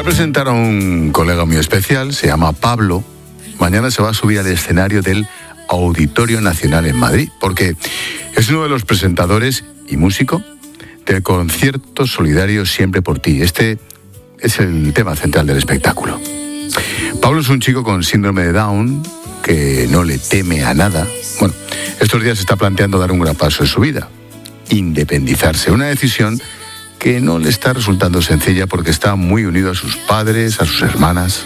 presentar a un colega muy especial, se llama Pablo. Mañana se va a subir al escenario del Auditorio Nacional en Madrid, porque es uno de los presentadores y músico del concierto solidario Siempre por ti. Este es el tema central del espectáculo. Pablo es un chico con síndrome de Down que no le teme a nada. Bueno, estos días se está planteando dar un gran paso en su vida, independizarse, una decisión que no le está resultando sencilla porque está muy unido a sus padres, a sus hermanas.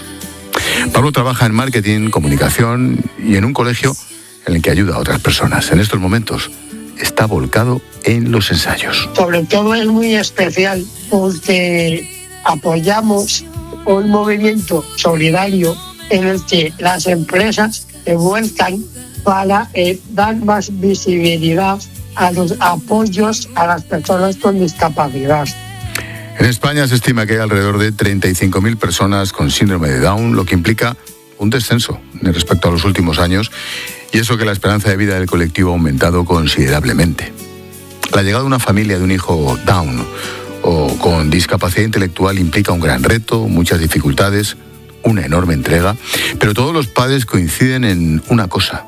Pablo trabaja en marketing, comunicación y en un colegio en el que ayuda a otras personas. En estos momentos está volcado en los ensayos. Sobre todo es muy especial porque apoyamos un movimiento solidario en el que las empresas se vuelcan para dar más visibilidad a los apoyos a las personas con discapacidad. En España se estima que hay alrededor de 35.000 personas con síndrome de Down, lo que implica un descenso respecto a los últimos años, y eso que la esperanza de vida del colectivo ha aumentado considerablemente. La llegada de una familia de un hijo Down o con discapacidad intelectual implica un gran reto, muchas dificultades, una enorme entrega, pero todos los padres coinciden en una cosa: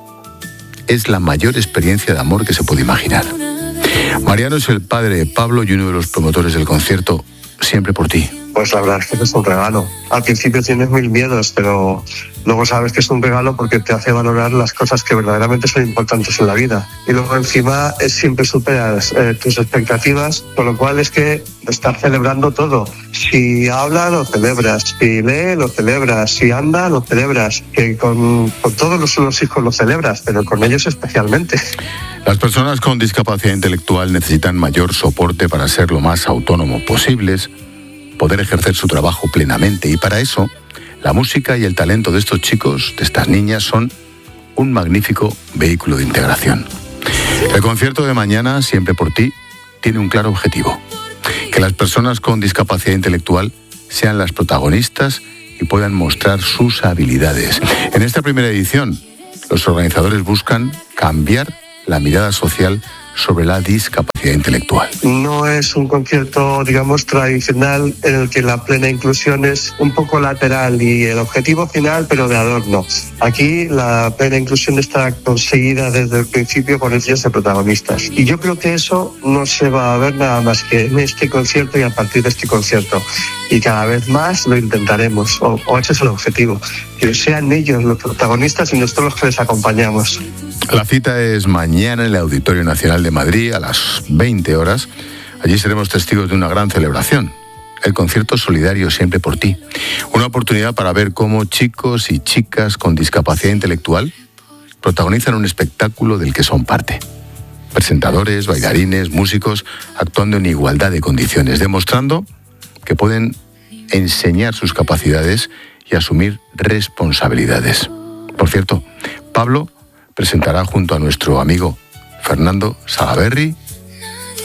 es la mayor experiencia de amor que se puede imaginar. Mariano es el padre de Pablo y uno de los promotores del concierto Siempre por ti. Pues la verdad es que es un regalo. Al principio tienes mil miedos, pero luego sabes que es un regalo porque te hace valorar las cosas que verdaderamente son importantes en la vida. Y luego encima siempre superas tus expectativas, con lo cual es que estás celebrando todo. Si habla, lo celebras. Si lee, lo celebras. Si anda, lo celebras. Que con todos los hijos lo celebras, pero con ellos especialmente. Las personas con discapacidad intelectual necesitan mayor soporte para ser lo más autónomos posibles, poder ejercer su trabajo plenamente, y para eso la música y el talento de estos chicos, de estas niñas, son un magnífico vehículo de integración. El concierto de mañana, Siempre por ti, tiene un claro objetivo: que las personas con discapacidad intelectual sean las protagonistas y puedan mostrar sus habilidades. En esta primera edición, los organizadores buscan cambiar la mirada social sobre la discapacidad intelectual. No es un concierto, digamos, tradicional en el que la plena inclusión es un poco lateral y el objetivo final, pero de adorno. Aquí la plena inclusión está conseguida desde el principio con ellos de protagonistas. Y yo creo que eso no se va a ver nada más que en este concierto y a partir de este concierto. Y cada vez más lo intentaremos, o ese es el objetivo, que sean ellos los protagonistas y nosotros los que les acompañamos. La cita es mañana en el Auditorio Nacional de Madrid a las 20 horas. Allí seremos testigos de una gran celebración, el concierto solidario Siempre por ti. Una oportunidad para ver cómo chicos y chicas con discapacidad intelectual protagonizan un espectáculo del que son parte. Presentadores, bailarines, músicos, actuando en igualdad de condiciones, demostrando que pueden enseñar sus capacidades y asumir responsabilidades. Por cierto, Pablo presentará junto a nuestro amigo Fernando Salaverry